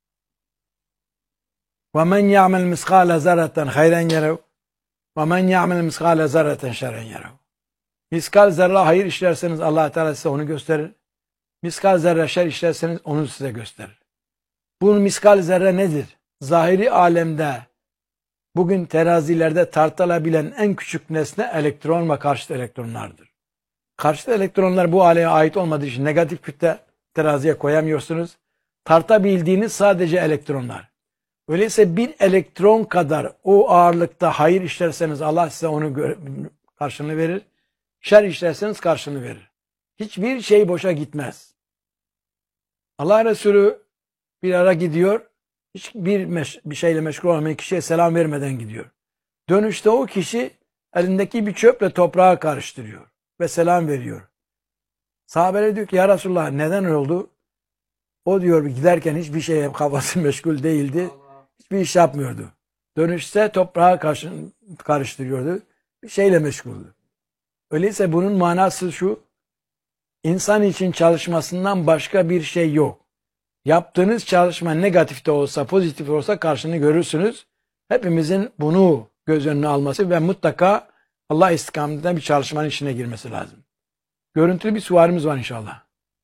وَمَنْ يَعْمَلْ مِسْقَالَ زَرَّةً خَيْرًا يَرَوْ وَمَنْ يَعْمَلْ مِسْقَالَ زَرَّةً şerren يَرَوْ. Miskal zerre hayır işlerseniz Allah Teala size onu gösterir. Miskal zerre şer işlerseniz onu size gösterir. Bu miskal zerre nedir? Zahiri alemde bugün terazilerde tartılabilen en küçük nesne elektron ve karşıt elektronlardır. Karşıt elektronlar bu aleme ait olmadığı için negatif kütle teraziye koyamıyorsunuz. Tartabildiğiniz sadece elektronlar. Öyleyse bir elektron kadar o ağırlıkta hayır işlerseniz Allah size onu karşılığını verir. Şer işlerseniz karşılığını verir. Hiçbir şey boşa gitmez. Allah Resulü bir ara gidiyor, hiçbir şeyle meşgul olmayan kişiye selam vermeden gidiyor. Dönüşte o kişi elindeki bir çöple toprağı karıştırıyor ve selam veriyor. Sahabeler diyor ki ya Resulullah neden oldu? O diyor giderken hiçbir şeye kafası meşgul değildi. Hiçbir iş yapmıyordu. Dönüşte toprağı karıştırıyordu. Bir şeyle meşguldü. Öyleyse bunun manası şu. İnsan için çalışmasından başka bir şey yok. Yaptığınız çalışma negatif de olsa, pozitif de olsa karşını görürsünüz. Hepimizin bunu göz önüne alması ve mutlaka Allah istikametinde bir çalışmanın içine girmesi lazım. Görüntülü bir sualimiz var inşallah.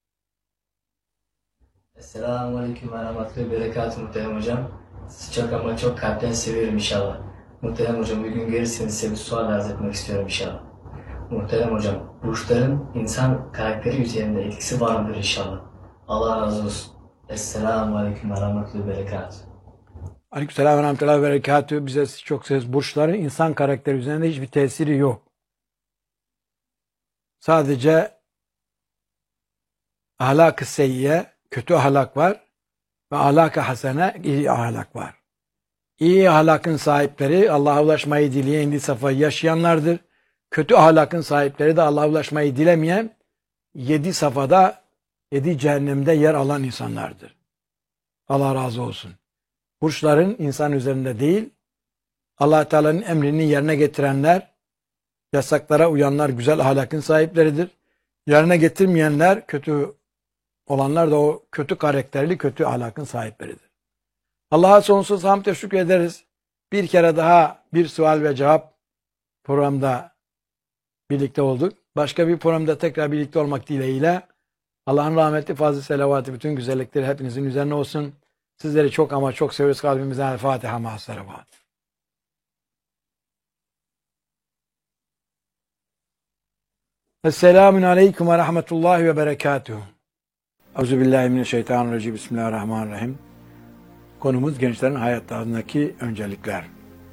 Esselamu Aleyküm ve Rahmetullahi ve Berekatuhu muhterem hocam. Sizi çok ama çok kalpten seviyorum inşallah. Muhterem hocam bir gün gelirseniz size bir sual arz etmek istiyorum inşallah. Muhterem hocam, burçların insan karakteri üzerinde etkisi var mıdır inşallah? Allah razı olsun. Esselamu Aleyküm ve Rahmetullahi ve Berekatuhu. Aleykümselam ve Rahmetullahi ve Berekatuhu. Bize çok söz. Burçların insan karakteri üzerinde hiçbir tesiri yok. Sadece ahlak-ı seyyiye, kötü ahlak var ve ahlak-ı hasene, iyi ahlak var. İyi ahlakın sahipleri Allah'a ulaşmayı dileyen 7 safhayı yaşayanlardır. Kötü ahlakın sahipleri de Allah'a ulaşmayı dilemeyen 7 safhada 7 cehennemde yer alan insanlardır. Allah razı olsun. Burçların insan üzerinde değil, Allah Teala'nın emrini yerine getirenler, yasaklara uyanlar güzel ahlakın sahipleridir. Yerine getirmeyenler, kötü olanlar da o kötü karakterli, kötü ahlakın sahipleridir. Allah'a sonsuz hamd ve şükür ederiz. Bir kere daha bir sual ve cevap programda birlikte olduk. Başka bir programda tekrar birlikte olmak dileğiyle Allah'ın rahmeti, fazl-ı selavatı, bütün güzellikleri hepinizin üzerine olsun. Sizleri çok ama çok seviyoruz kalbimizden. El Fatiha ma'as salavat. Esselamun aleyküm ve rahmetullahi ve berekatuhu. Euzubillahimineşşeytanirracim. Bismillahirrahmanirrahim. Konumuz gençlerin hayatlarındaki öncelikler.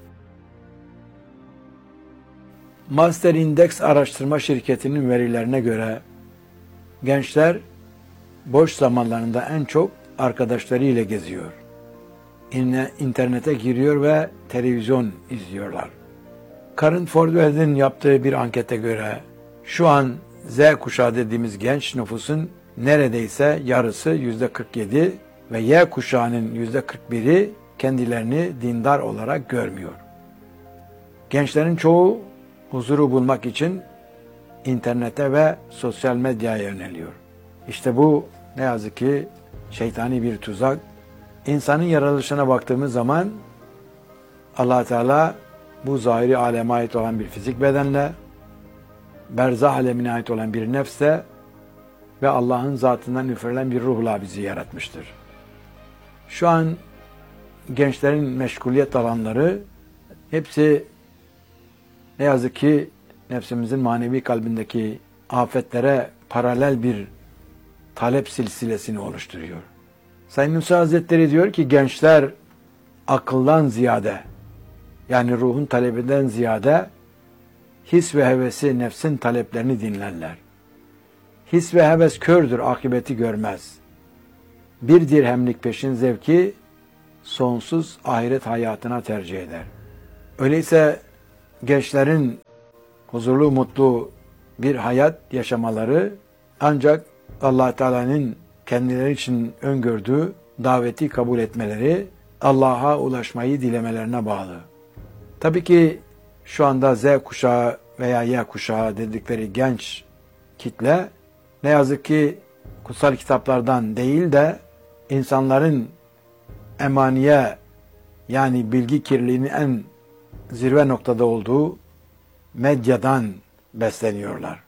Master Index araştırma şirketinin verilerine göre gençler boş zamanlarında en çok arkadaşlarıyla geziyor. İnternete giriyor ve televizyon izliyorlar. Karen Fordwell'in yaptığı bir ankete göre şu an Z kuşağı dediğimiz genç nüfusun neredeyse yarısı %47 ve Y kuşağının %41'i kendilerini dindar olarak görmüyor. Gençlerin çoğu huzuru bulmak için internete ve sosyal medyaya yöneliyor. İşte bu ne yazık ki şeytani bir tuzak. İnsanın yaratılışına baktığımız zaman Allah Teala bu zahiri aleme ait olan bir fizik bedenle, berzah alemine ait olan bir nefsle ve Allah'ın zatından üfürülen bir ruhla bizi yaratmıştır. Şu an gençlerin meşguliyet alanları hepsi ne yazık ki nefsimizin manevi kalbindeki afetlere paralel bir talep silsilesini oluşturuyor. Sayın Nursi Hazretleri diyor ki gençler akıldan ziyade, yani ruhun talebinden ziyade his ve hevesi, nefsin taleplerini dinlerler. His ve heves kördür, akıbeti görmez. Bir dirhemlik peşin zevki sonsuz ahiret hayatına tercih eder. Öyleyse gençlerin huzurlu, mutlu bir hayat yaşamaları ancak Allah Teala'nın kendileri için öngördüğü daveti kabul etmeleri, Allah'a ulaşmayı dilemelerine bağlı. Tabii ki şu anda Z kuşağı veya Y kuşağı dedikleri genç kitle ne yazık ki kutsal kitaplardan değil de insanların emaniye yani bilgi kirliliğinin en zirve noktada olduğu medyadan besleniyorlar.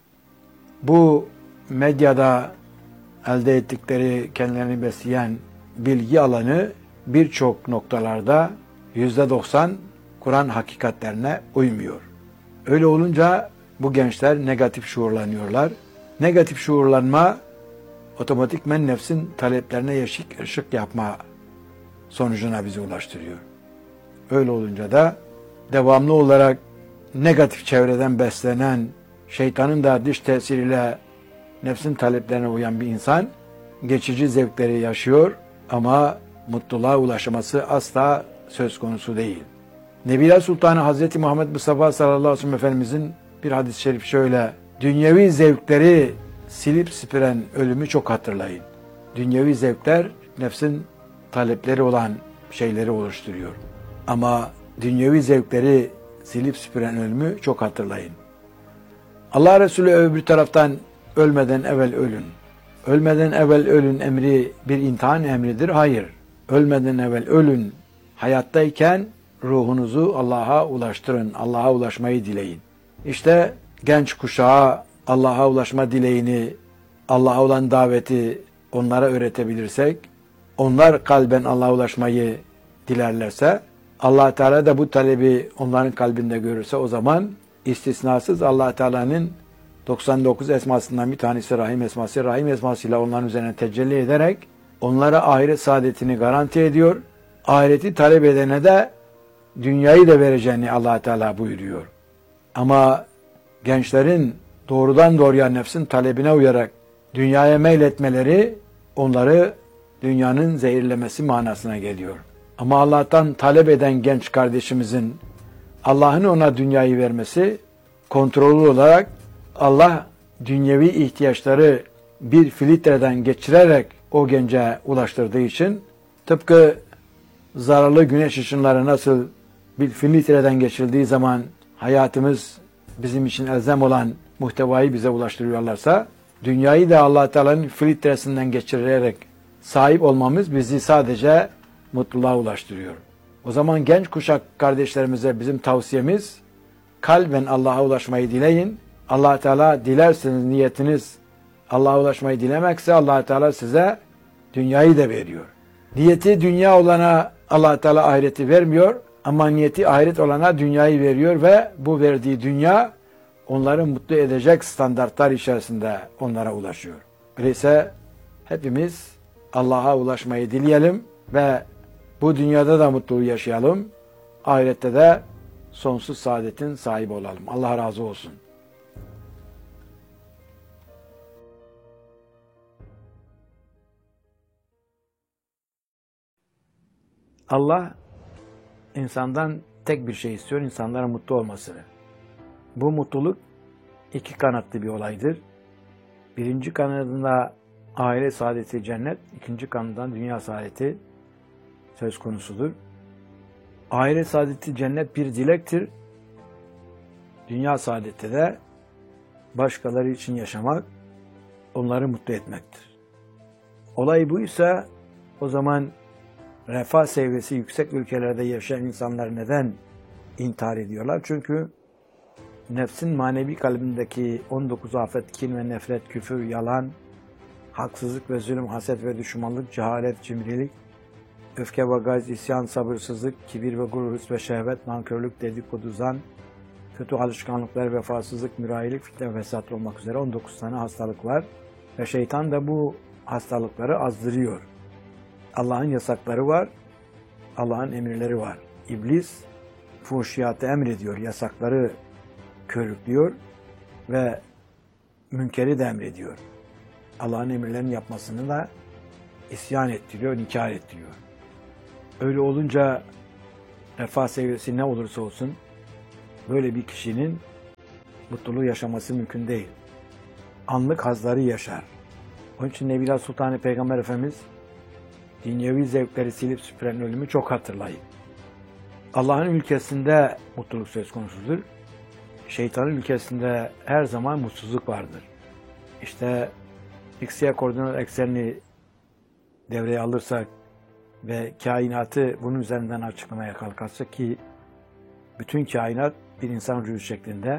Bu medyada elde ettikleri kendilerini besleyen bilgi alanı birçok noktalarda %90 Kur'an hakikatlerine uymuyor. Öyle olunca bu gençler negatif şuurlanıyorlar. Negatif şuurlanma otomatikmen nefsin taleplerine ışık yapma sonucuna bizi ulaştırıyor. Öyle olunca da devamlı olarak negatif çevreden beslenen, şeytanın da dış tesiriyle nefsin taleplerine uyan bir insan geçici zevkleri yaşıyor ama mutluluğa ulaşması asla söz konusu değil. Nebiler Sultanı Hazreti Muhammed Mustafa sallallahu aleyhi ve sellem Efendimizin bir hadis-i şerif şöyle: dünyevi zevkleri silip süpüren ölümü çok hatırlayın. Dünyevi zevkler nefsin talepleri olan şeyleri oluşturuyor. Ama dünyevi zevkleri silip süpüren ölümü çok hatırlayın. Allah Resulü öbür taraftan ölmeden evvel ölün. Ölmeden evvel ölün emri bir imtihan emridir. Hayır. Ölmeden evvel ölün. Hayattayken ruhunuzu Allah'a ulaştırın. Allah'a ulaşmayı dileyin. İşte genç kuşağa Allah'a ulaşma dileğini, Allah'a olan daveti onlara öğretebilirsek, onlar kalben Allah'a ulaşmayı dilerlerse, Allah Teala da bu talebi onların kalbinde görürse o zaman istisnasız Allah Teala'nın 99 esmasından bir tanesi Rahim esması, Rahim esmasıyla onların üzerine tecelli ederek onlara ahiret saadetini garanti ediyor. Ahireti talep edene de dünyayı da vereceğini Allah Teala buyuruyor. Ama gençlerin doğrudan doğruya nefsin talebine uyarak dünyaya meyletmeleri onları dünyanın zehirlemesi manasına geliyor. Ama Allah'tan talep eden genç kardeşimizin Allah'ın ona dünyayı vermesi kontrollü olarak Allah dünyevi ihtiyaçları bir filtreden geçirerek o gence ulaştırdığı için tıpkı zararlı güneş ışınları nasıl bir filtreden geçirildiği zaman hayatımız bizim için elzem olan muhtevayı bize ulaştırıyorlarsa dünyayı da Allah Teala'nın filtresinden geçirerek sahip olmamız bizi sadece mutluluğa ulaştırıyor. O zaman genç kuşak kardeşlerimize bizim tavsiyemiz kalben Allah'a ulaşmayı dileyin. Allah Teala dilerseniz niyetiniz Allah'a ulaşmayı dilemekse Allah Teala size dünyayı da veriyor. Niyeti dünya olana Allah Teala ahireti vermiyor ama niyeti ahiret olana dünyayı veriyor ve bu verdiği dünya onları mutlu edecek standartlar içerisinde onlara ulaşıyor. Öyleyse hepimiz Allah'a ulaşmayı dileyelim ve bu dünyada da mutluluğu yaşayalım. Ahirette de sonsuz saadetin sahibi olalım. Allah razı olsun. Allah insandan tek bir şey istiyor, insanların mutlu olmasını. Bu mutluluk iki kanatlı bir olaydır. Birinci kanadında aile saadeti cennet, ikinci kanadından dünya saadeti söz konusudur. Aile saadeti cennet bir dilektir. Dünya saadeti de başkaları için yaşamak, onları mutlu etmektir. Olay buysa o zaman refah seviyesi yüksek ülkelerde yaşayan insanlar neden intihar ediyorlar? Çünkü nefsin manevi kalbindeki 19 afet, kin ve nefret, küfür, yalan, haksızlık ve zulüm, haset ve düşmanlık, cehalet, cimrilik, öfke ve gayz, isyan, sabırsızlık, kibir ve gurur, hırs ve şehvet, nankörlük, dedikodu, zan, kötü alışkanlıklar, vefasızlık, mürayilik, fitne ve fesat olmak üzere 19 tane hastalık var. Ve şeytan da bu hastalıkları azdırıyor. Allah'ın yasakları var, Allah'ın emirleri var. İblis fuhşiyatı emrediyor, yasakları körüklüyor ve münkeri de emrediyor. Allah'ın emirlerini yapmasını da isyan ettiriyor, inkar ettiriyor. Öyle olunca refah seviyesi ne olursa olsun böyle bir kişinin mutluluğu yaşaması mümkün değil. Anlık hazları yaşar. Onun için Nebiler Sultanı Peygamber Efendimiz dünyevi zevkleri silip süpüren ölümü çok hatırlayın. Allah'ın ülkesinde mutluluk söz konusudur. Şeytanın ülkesinde her zaman mutsuzluk vardır. İşte X-Y koordinat eksenini devreye alırsak ve kainatı bunun üzerinden açıklamaya kalkarsak ki bütün kainat bir insan ruhu şeklinde,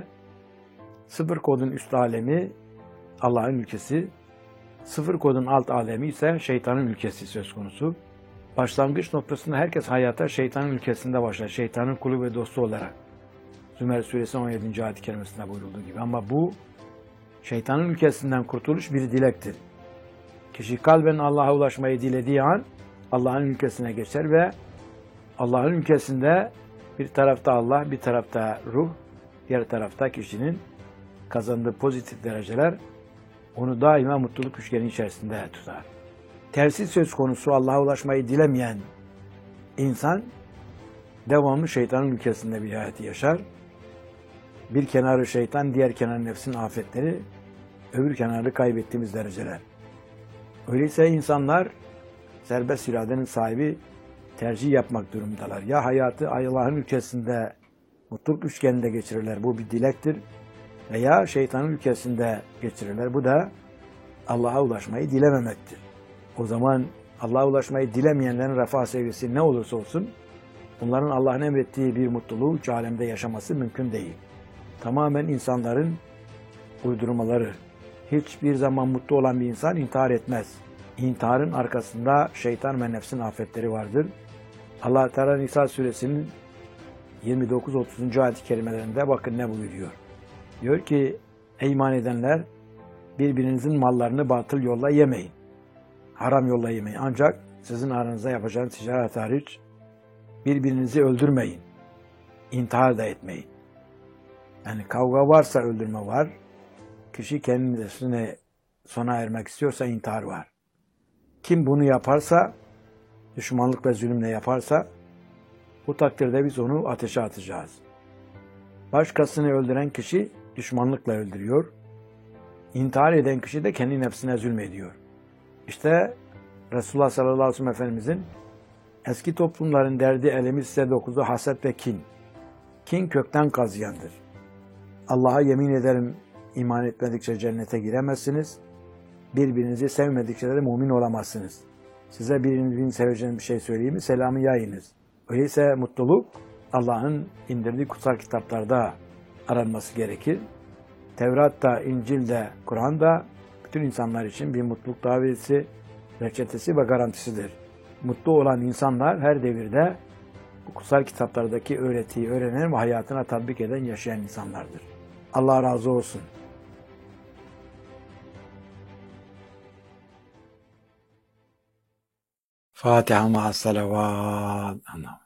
sıfır kodun üst alemi Allah'ın ülkesi, sıfır kodun alt alemi ise şeytanın ülkesi söz konusu. Başlangıç noktasında herkes hayata şeytanın ülkesinde başlar. Şeytanın kulu ve dostu olarak. Zümer Suresi 17. ayet-i kerimesinde buyurulduğu gibi. Ama bu şeytanın ülkesinden kurtuluş bir dilektir. Kişi kalben Allah'a ulaşmayı dilediği an Allah'ın ülkesine geçer ve Allah'ın ülkesinde bir tarafta Allah, bir tarafta ruh, diğer tarafta kişinin kazandığı pozitif dereceler onu daima mutluluk üçgeni içerisinde tutar. Tersi söz konusu Allah'a ulaşmayı dilemeyen insan devamlı şeytanın ülkesinde bir hayatı yaşar. Bir kenarı şeytan, diğer kenarı nefsin afetleri, öbür kenarı kaybettiğimiz dereceler. Öyleyse insanlar serbest iradenin sahibi tercih yapmak durumundalar. Ya hayatı Allah'ın ülkesinde mutluluk üçgeninde geçirirler. Bu bir dilektir. Veya şeytanın ülkesinde geçirirler. Bu da Allah'a ulaşmayı dilememektir. O zaman Allah'a ulaşmayı dilemeyenlerin refah seviyesi ne olursa olsun bunların Allah'ın emrettiği bir mutluluğu üç alemde yaşaması mümkün değil. Tamamen insanların uydurmaları. Hiçbir zaman mutlu olan bir insan intihar etmez. İntiharın arkasında şeytan ve nefsin afetleri vardır. Allah Teala Nisa suresinin 29-30. ayet-i kerimelerinde bakın ne buyuruyor. Diyor ki, ey iman edenler, birbirinizin mallarını batıl yolla yemeyin. Haram yolla yemeyin. Ancak sizin aranızda yapacağınız ticaret hariç birbirinizi öldürmeyin. İntihar da etmeyin. Yani kavga varsa öldürme var. Kişi kendisine sona ermek istiyorsa intihar var. Kim bunu yaparsa, düşmanlık ve zulümle yaparsa, bu takdirde biz onu ateşe atacağız. Başkasını öldüren kişi düşmanlıkla öldürüyor. İntihar eden kişi de kendi nefsine zulmediyor. İşte Resulullah sallallahu aleyhi ve sellem Efendimizin eski toplumların derdi, elemi size dokuzu haset ve kin. Kin kökten kazıyandır. Allah'a yemin ederim iman etmedikçe cennete giremezsiniz. Birbirinizi sevmedikçe de mümin olamazsınız. Size birini seveceğiniz bir şey söyleyeyim mi? Selamı yayınız. Öyleyse mutluluk Allah'ın indirdiği kutsal kitaplarda aranması gerekir. Tevrat'ta, İncil'de, Kur'an'da bütün insanlar için bir mutluluk daveti, reçetesi ve garantisidir. Mutlu olan insanlar her devirde bu kutsal kitaplardaki öğretiyi öğrenen ve hayatına tatbik eden, yaşayan insanlardır. Allah razı olsun. Fatiha ma'as salavat.